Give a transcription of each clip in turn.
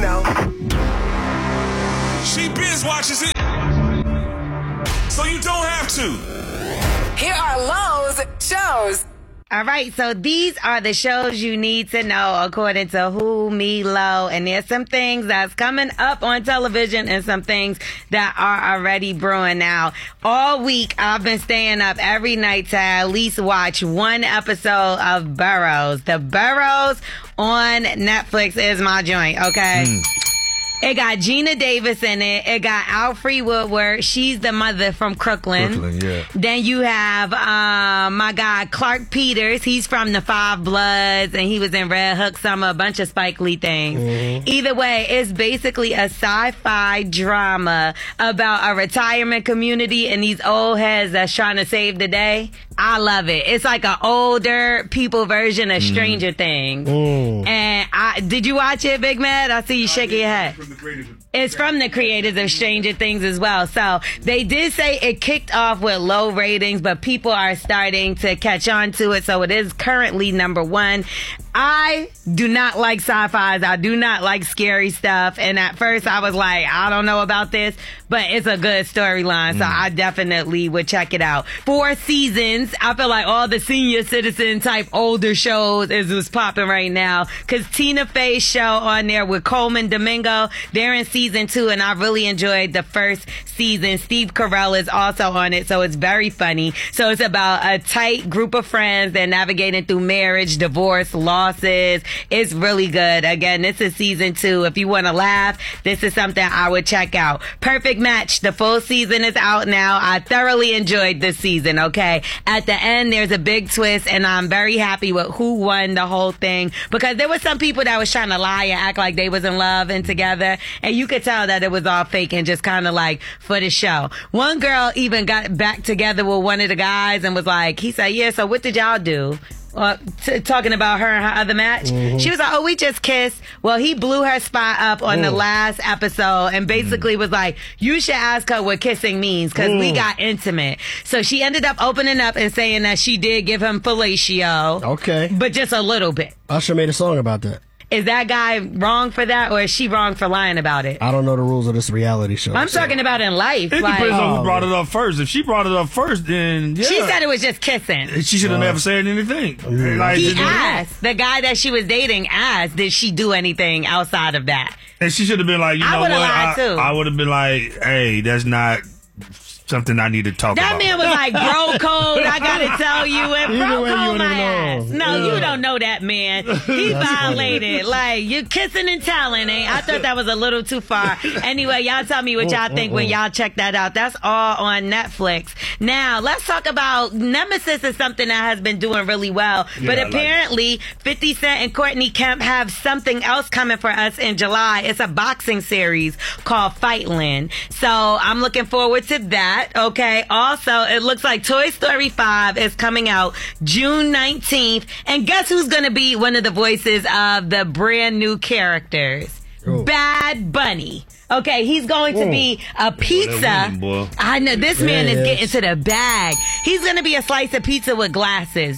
know. She binge watches it, so you don't have to. Here are Lowe's shows. All right, so these are the shows you need to know according to Who, Me, Lo. And there's some things that's coming up on television and some things that are already brewing now. All week, I've been staying up every night to at least watch one episode of Burroughs. The Burroughs on Netflix is my joint, okay? It got Gina Davis in it. It got Alfre Woodward. She's the mother from Crooklyn. Yeah. Then you have my guy Clark Peters. He's from The Five Bloods, and he was in Red Hook Summer, a bunch of Spike Lee things. Either way, it's basically a sci-fi drama about a retirement community and these old heads that's trying to save the day. I love it. It's like an older people version of Stranger Things. And did you watch it, Big Mad? I see you shaking your head. It's from the creators of Stranger Things as well. So they did say it kicked off with low ratings, but people are starting to catch on to it. So it is currently number one. I do not like sci-fis. I do not like scary stuff. And at first I was like, I don't know about this, but it's a good storyline. So I definitely would check it out. 4 seasons. I feel like all the senior citizen type older shows is what's popping right now. Cause Tina Fey's show on there with Coleman Domingo, they're in season 2 and I really enjoyed the first season. Steve Carell is also on it. So it's very funny. So it's about a tight group of friends that are navigating through marriage, divorce, losses. It's really good. Again, this is season 2. If you want to laugh, this is something I would check out. Perfect Match. The full season is out now. I thoroughly enjoyed this season, okay? At the end, there's a big twist, and I'm very happy with who won the whole thing because there were some people that was trying to lie and act like they was in love and together, and you could tell that it was all fake and just kind of like for the show. One girl even got back together with one of the guys and was like, he said, yeah, so what did y'all do? Talking about her and her other match. She was like, oh, we just kissed. Well, he blew her spot up on the last episode and basically was like, you should ask her what kissing means because we got intimate. So she ended up opening up and saying that she did give him fellatio. Okay. But just a little bit. Usher made a song about that. Is that guy wrong for that, or is she wrong for lying about it? I don't know the rules of this reality show. I'm talking about in life. It depends on who brought it up first. If she brought it up first, then yeah. She said it was just kissing. She should have never said anything. Like, he asked, the guy that she was dating asked, did she do anything outside of that? And she should have been like, you know what? I would have been like, hey, that's not something I need to talk about. That man was like, bro code, I gotta tell you, and bro code my ass. No, you don't know that man. He violated. Like, you're kissing and telling, I thought that was a little too far. Anyway, y'all tell me what y'all think when y'all check that out. That's all on Netflix. Now, let's talk about Nemesis is something that has been doing really well. But apparently, 50 Cent and Courtney Kemp have something else coming for us in July. It's a boxing series called Fightland. So, I'm looking forward to that. Okay. Also, it looks like Toy Story 5 is coming out June 19th. And guess who's going to be one of the voices of the brand new characters? Bad Bunny. Okay, he's going to be a pizza. I know, this man is getting to the bag. He's going to be a slice of pizza with glasses.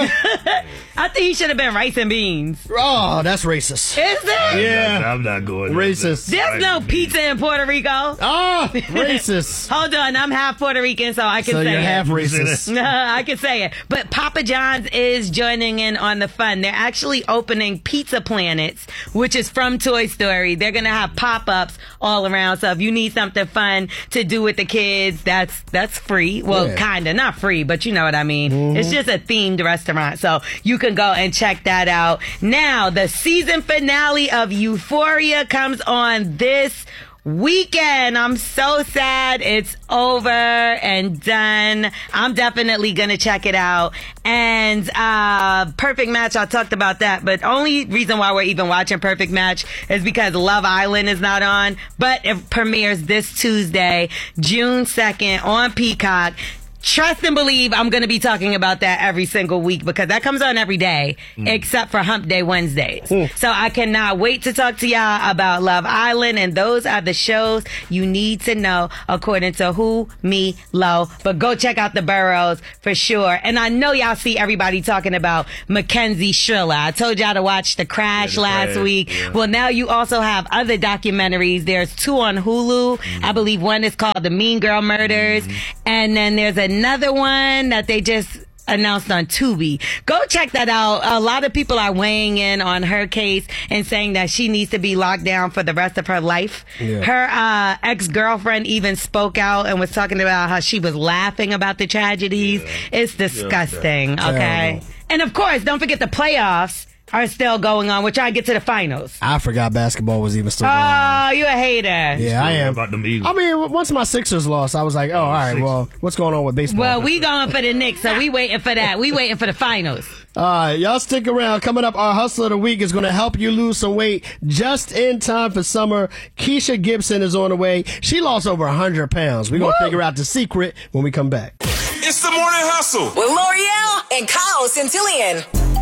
I think he should have been rice and beans. Oh, that's racist. Is it? Yeah. I'm not going racist. There's no pizza in Puerto Rico. Oh, racist. Hold on, I'm half Puerto Rican, so I can say you're it. half racist. I can say it. But Papa John's is joining in on the fun. They're actually opening Pizza Planets, which is from Toy Story. They're going to have pop-ups all around. So if you need something fun to do with the kids, that's free. Well, kind of. Not free, but you know what I mean. It's just a themed restaurant. So you can go and check that out. Now, the season finale of Euphoria comes on this weekend. I'm so sad it's over and done. I'm definitely gonna check it out. And Perfect Match, I talked about that, but only reason why we're even watching Perfect Match is because Love Island is not on, but it premieres this Tuesday, June 2nd on Peacock. trust and believe I'm going to be talking about that every single week because that comes on every day except for Hump Day Wednesdays. So I cannot wait to talk to y'all about Love Island, and those are the shows you need to know according to Who, Me, Lo. But go check out the Boroughs for sure. And I know y'all see everybody talking about Mackenzie Shriller. I told y'all to watch The Crash last week. Yeah. Well, now you also have other documentaries. There's 2 on Hulu. I believe one is called The Mean Girl Murders. And then there's another one that they just announced on Tubi. Go check that out. A lot of people are weighing in on her case and saying that she needs to be locked down for the rest of her life. Yeah. Her ex-girlfriend even spoke out and was talking about how she was laughing about the tragedies. Yeah. It's disgusting, okay? And of course, don't forget the playoffs are still going on. We're trying to get to the finals. I forgot basketball was even still going on. Oh, you a hater. Yeah, I am. About them Eagles. I mean, once my Sixers lost, I was like, oh, all right, well, what's going on with baseball? Well, we going for the Knicks, so we waiting for that. We waiting for the finals. All right, y'all stick around. Coming up, our Hustler of the Week is going to help you lose some weight just in time for summer. Keisha Gibson is on the way. She lost over 100 pounds. We're going to figure out the secret when we come back. It's the Morning Hustle with L'Oreal and Kyle Centillion.